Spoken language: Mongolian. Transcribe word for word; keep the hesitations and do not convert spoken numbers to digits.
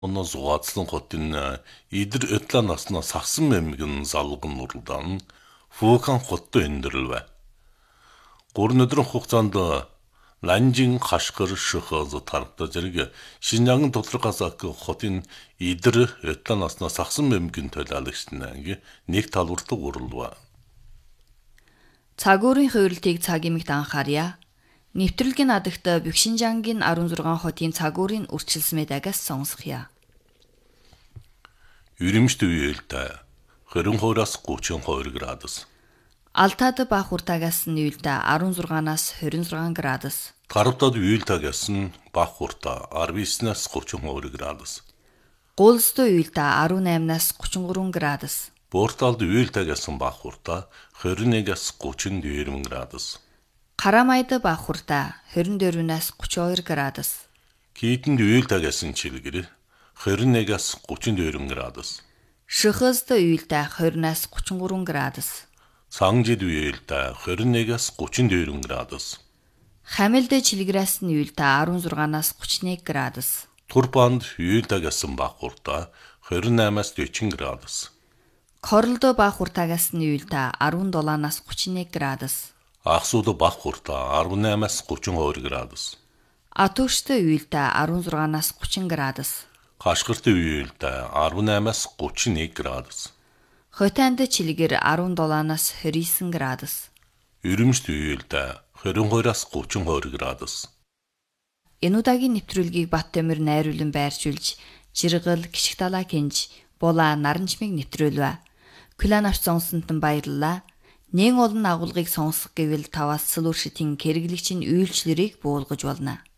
Оноо зугаацлан хотын идэр этлан насна сагсан мэмгэн залган нурлдан фүүхэн хоттой өндөрлвэ. Гурван өдрийн хугацаанд Ланжин хашгир шөхөз тархта зэрэг Шинжаангын тодорхойлсон хотын идэр этлан насна сагсан мэмгэн төлөөлөгч нэг талбарт урлав. Цагуурын хувирлтыг цаг эмэгт анхаарья. Нэвтрүүлгийн надагт Бүх Шинжаангийн арван зургаан хотын цагуурын үрчилсмээ дагаас сонсгоё. Юримшт үеэлтэй хорин хойроос гучин хоёр градус. Алтад бах уртаагаас нь үеэлтэй арван зургаанаас хорин зургаан градус. Тарвтад үеэлтэйгээс нь бах уртаа арван эснээс гучин хоёр градус. Гуулстой үеэлтэй арван наймнаас гучин гурван градус. Борталд үеэлтэйгээс нь бах уртаа хорин нэгээс гучин хоёр градус. Карамайд бах уртаа хорин дөрвнээс гучин хоёр градус. Кийтэнд үеэлтэйгээс нь чилгэр хорин нэгээс гучин хоёр градус. Шөхөзд үеэлтэй хорноос гучин гурван градус. Сангжид үеэлтэй хорин нэгээс гучин хоёр градус. Хамилд чилгэрээс нь үеэлтэй арван зургаанаас гучин нэг градус. Турпанд үеэлтэйгээс нь бах уртаа хорин наймаас дөрвөн градус. Корлд бах уртаагаас нь үеэлтэй арван дулаанаас гучин нэг градус. Ахсууд бах уртаа арван наймаас гучин хоёр градус. Атуушт үеэлтэй арван зургаанаас гучин градус. Хашгирт үеэлтэй арван наймаас гучин нэг градус. Хотианд чилгэр арван дулаанаас хорин девять градус. Юримшт үеэлтэй хорин хоёроос гучин хоёр градус. Энэ удаагийн нэвтрүүлгийг Баттамир найруулан байршуулж, Жиргал, Гişг далаа Кенж, Булаа, Наранчмыг нэвтрүүлвэ. Күлэн авч сонсонт нь баярлалаа. Нэн олон агуулгыг сонсох гэвэл таваас сүлүүршитийн хэрэглэгчийн үйлчлэрийг буулгаж болно.